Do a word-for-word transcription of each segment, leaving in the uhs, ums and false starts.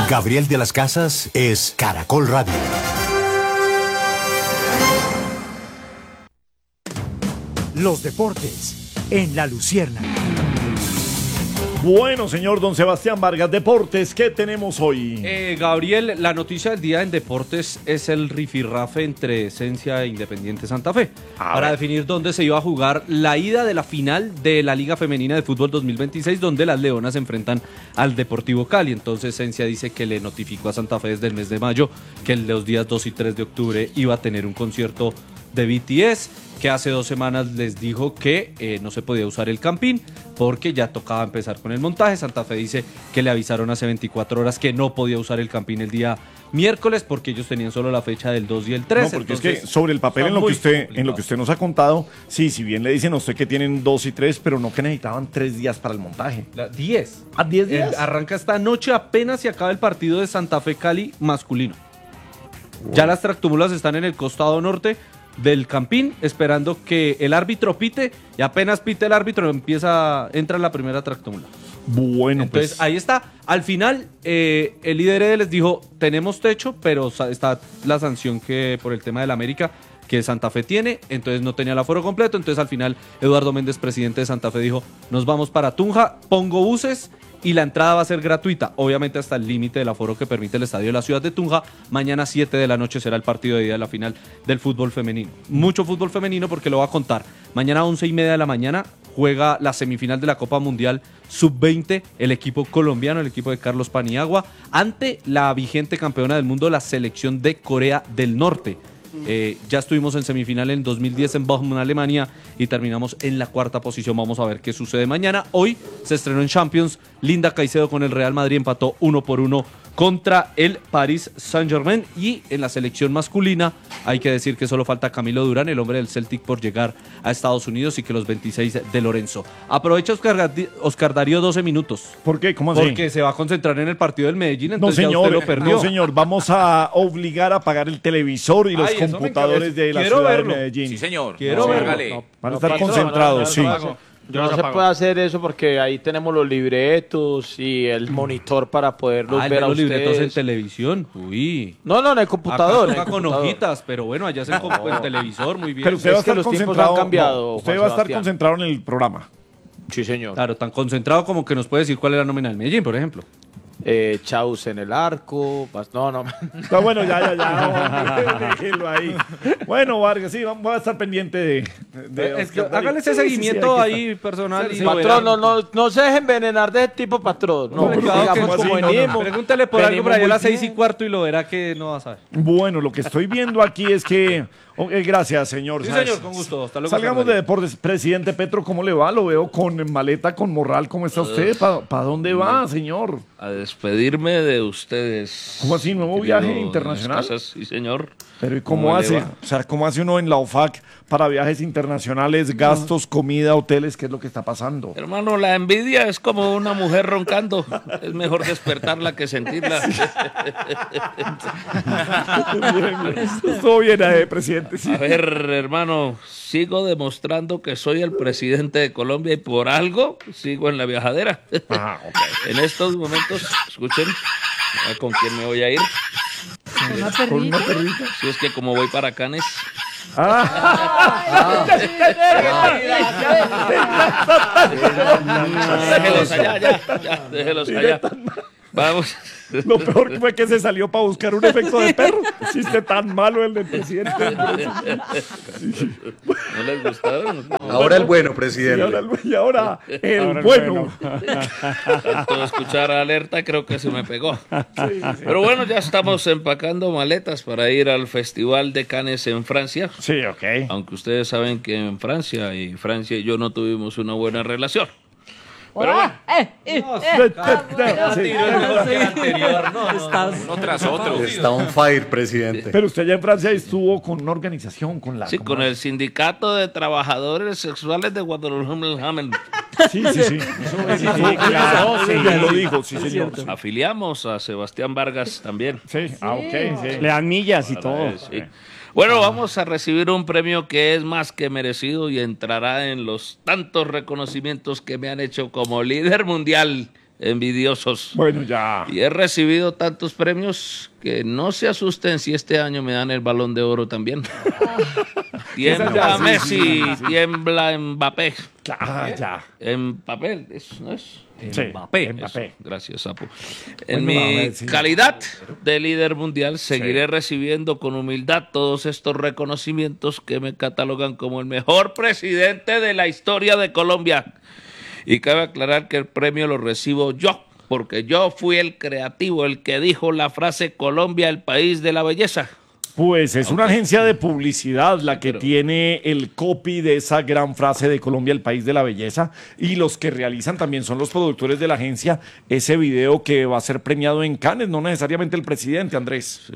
Gabriel de las Casas es Caracol Radio. Los deportes en La Luciérnaga. Bueno, señor don Sebastián Vargas, deportes, ¿qué tenemos hoy? Eh, Gabriel, la noticia del día en deportes es el rifirrafe entre Esencia e Independiente Santa Fe A para ver. definir dónde se iba a jugar la ida de la final de la Liga Femenina de Fútbol dos mil veintiséis, donde las Leonas se enfrentan al Deportivo Cali. Entonces Esencia dice que le notificó a Santa Fe desde el mes de mayo que los días dos y tres de octubre iba a tener un concierto de B T S, que hace dos semanas les dijo que eh, no se podía usar el campín porque ya tocaba empezar con el montaje. Santa Fe dice que le avisaron hace veinticuatro horas que no podía usar el campín el día miércoles porque ellos tenían solo la fecha del dos y el tres. No, porque Entonces, es que sobre el papel, está en lo que muy usted complicado. en lo que usted nos ha contado, sí, si bien le dicen a usted que tienen dos y tres, pero no que necesitaban tres días para el montaje. La- diez. ¿A diez días? El- arranca esta noche, apenas se acaba el partido de Santa Fe Cali masculino. Ya las tractumulas están en el costado norte del campín, esperando que el árbitro pite, y apenas pite el árbitro empieza, entra la primera tractomula. Bueno, Entonces pues ahí está. Al final, eh, el líder E D les dijo, tenemos techo, pero sa- está la sanción que por el tema del América que Santa Fe tiene, entonces no tenía el aforo completo. Entonces al final Eduardo Méndez, presidente de Santa Fe, dijo, nos vamos para Tunja, pongo buses y la entrada va a ser gratuita, obviamente hasta el límite del aforo que permite el estadio de la ciudad de Tunja. Mañana siete de la noche será el partido de ida de la final del fútbol femenino. Mucho fútbol femenino porque lo va a contar. Mañana a once y media de la mañana juega la semifinal de la Copa Mundial sub veinte, el equipo colombiano, el equipo de Carlos Paniagua, ante la vigente campeona del mundo, la selección de Corea del Norte. Eh, ya estuvimos en semifinal en dos mil diez en Bochum, Alemania, y terminamos en la cuarta posición. Vamos a ver qué sucede mañana. Hoy se estrenó en Champions. Linda Caicedo con el Real Madrid empató uno por uno contra el Paris Saint-Germain. Y en la selección masculina hay que decir que solo falta Camilo Durán, el hombre del Celtic, por llegar a Estados Unidos, y que los veintiséis de Lorenzo. Aprovecha Oscar, Gadi- Oscar Darío doce minutos. ¿por qué? ¿Cómo así? Porque se va a concentrar en el partido del Medellín, No, entonces ya señor, usted lo perdió. no, señor, vamos a obligar a apagar el televisor y los Ay, eso me computadores encanta. de la Quiero ciudad verlo. de Medellín. Sí, señor. Quiero No, verlo. hágale. No, Van a no, estar patrón, concentrados, no, no, sí. no, no, Yo no los se apago. puede hacer eso porque ahí tenemos los libretos y el monitor para poderlos Ah, el ver de a los libretos en ustedes. televisión. Uy. No, no, en el computador. Acá en el toca con computador. hojitas, pero bueno, allá se en el televisor, muy bien. Pero usted Es va a que estar los tiempos concentrado. han cambiado, no, usted Juan va a estar Sebastián. concentrado en el programa. Sí, señor. Claro, tan concentrado como que nos puede decir cuál es la nómina del Medellín, por ejemplo. Eh, Chaus en el arco. pas- No, no. Está bueno, ya, ya, ya. hombre, déjelo ahí. Bueno, Vargas, sí, vamos a estar pendiente de. de Es que Oscar Darío. hágale ese Sí, sí, sí, seguimiento hay que ahí personal. y lo Patrón, verán. no, no, no se deje envenenar de ese tipo, patrón. No, No, pero digamos ¿cómo así? como No, no, venimos. Pregúntale por algo venimos por allá a muy las seis y bien. cuarto y lo verá que no va a saber. Bueno, lo que estoy viendo aquí es que. ok, gracias, señor. Sí, ¿sabes? señor, con gusto. Hasta luego. Salgamos de Oscar Darío. deportes. Presidente Petro, ¿cómo le va? Lo veo con maleta, con morral. ¿Cómo está usted? ¿Para dónde va, señor? A despedirme de ustedes. ¿Cómo así? ¿Nuevo querido viaje de las internacional? casas, sí, señor. Pero ¿y cómo ¿Cómo le hace? va? O sea, ¿cómo hace uno en la O F A C para viajes internacionales, gastos, comida, hoteles? ¿Qué es lo que está pasando? Hermano, la envidia es como una mujer roncando. Es mejor despertarla que sentirla. Todo bien, eh, presidente. Sí. A ver, hermano, sigo demostrando que soy el presidente de Colombia y por algo sigo en la viajadera. Ah, ok. En estos momentos, escuchen, a ver con quién me voy a ir. Con una perrita. Si es que como voy para Canes. Déjelos allá, ya, ya, déjelos allá. Vamos. Lo peor fue que se salió para buscar un efecto de perro. Chiste tan malo el del presidente. ¿No les gustaron? Ahora el bueno, Y presidente. ahora, el- y ahora el Ahora el bueno. Tanto escuchar alerta creo que se me pegó. Pero bueno, ya estamos empacando maletas para ir al Festival de Cannes en Francia. Sí, ok. Aunque ustedes saben que en Francia y Francia y yo no tuvimos una buena relación. Pero bueno, Sí. Uno tras otro. Está on fire, presidente. Pero usted ya en Francia estuvo con una organización, con la... sí, ¿cómo con es? el Sindicato de Trabajadores Sexuales de Guadalajara. Sí, sí, sí. Sí, claro, sí, ya lo dijo, sí, señor. Afiliamos a Sebastián Vargas también. Sí, ah, ok, sí. Le dan millas y Para todo. eso, sí. Bueno, vamos a recibir un premio que es más que merecido y entrará en los tantos reconocimientos que me han hecho como líder mundial envidiosos. Bueno, ya. Y he recibido tantos premios que no se asusten si este año me dan el Balón de Oro también. Tiembla Sí, Messi, sí, sí. tiembla Mbappé. Ah, ya. En papel, eso no es. Sí, Mbappé. Mbappé. Eso, gracias, Sapo. En Bueno, a mi ver, sí. calidad de líder mundial, seguiré recibiendo con humildad todos estos reconocimientos que me catalogan como el mejor presidente de la historia de Colombia. Y cabe aclarar que el premio lo recibo yo, porque yo fui el creativo, el que dijo la frase Colombia, el país de la belleza. Pues es una agencia de publicidad la que pero- tiene el copy de esa gran frase de Colombia, el país de la belleza, y los que realizan también son los productores de la agencia, ese video que va a ser premiado en Cannes, no necesariamente el presidente, Andrés.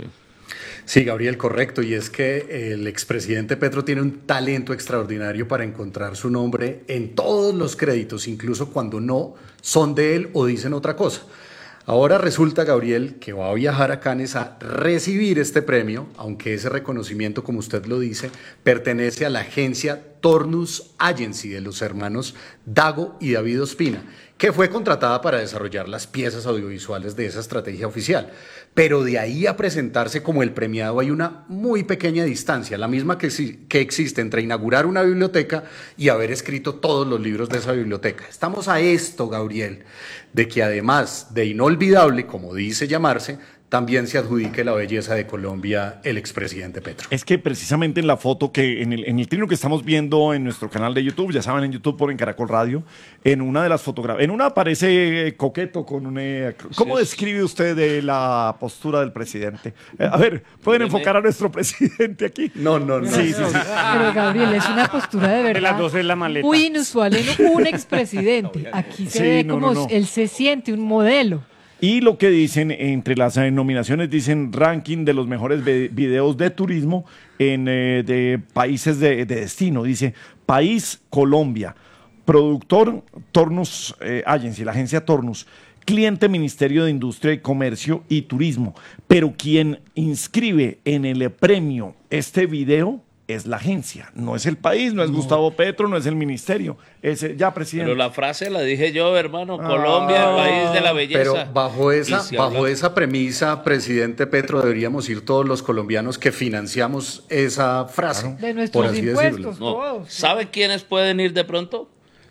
Sí, Gabriel, correcto. Y es que el expresidente Petro tiene un talento extraordinario para encontrar su nombre en todos los créditos, incluso cuando no son de él o dicen otra cosa. Ahora resulta, Gabriel, que va a viajar a Cannes a recibir este premio, aunque ese reconocimiento, como usted lo dice, pertenece a la agencia Tornus Agency de los hermanos Dago y David Ospina, que fue contratada para desarrollar las piezas audiovisuales de esa estrategia oficial. Pero de ahí a presentarse como el premiado hay una muy pequeña distancia, la misma que, si- que existe entre inaugurar una biblioteca y haber escrito todos los libros de esa biblioteca. Estamos a esto, Gabriel, de que además de inolvidable, como dice llamarse, también se adjudique la belleza de Colombia el expresidente Petro. Es que precisamente en la foto que, en el, en el trino que estamos viendo en nuestro canal de YouTube, ya saben, en YouTube por en Caracol Radio, en una de las fotografías, en una aparece eh, coqueto con un... eh, ¿Cómo Sí, describe usted de la postura del presidente? Eh, a ver, ¿pueden Deme. enfocar a nuestro presidente aquí? No, no, no. Sí, sí, sí. Pero Gabriel, es una postura de verdad De las dos es la maleta. muy inusual en un expresidente. Aquí se Sí, ve no, como no, no. él se siente un modelo. Y lo que dicen, entre las eh, nominaciones, dicen ranking de los mejores ve- videos de turismo en, eh, de países de, de destino. Dice, país Colombia, productor Tornus eh, Agency, la agencia Tornus, cliente Ministerio de Industria y Comercio y Turismo. Pero quien inscribe en el premio este video es la agencia, no es el país, no es Gustavo Petro, no es el ministerio. Es, eh, ya, presidente. Pero la frase la dije yo, hermano. Colombia, el país de la belleza. Pero bajo esa, Y si bajo habla- esa premisa, presidente Petro, deberíamos ir todos los colombianos que financiamos esa frase. De por nuestros así impuestos, decirlo. No. todos. ¿Sabe quiénes pueden ir de pronto?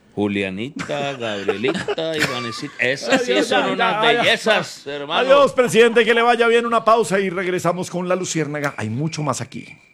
Julianita, Gabrielita, Ivanesita. Esas sí Adiós, son ya, unas ya, ya. bellezas, hermano. Adiós, presidente, que le vaya bien. Una pausa y regresamos con La Luciérnaga. Hay mucho más aquí.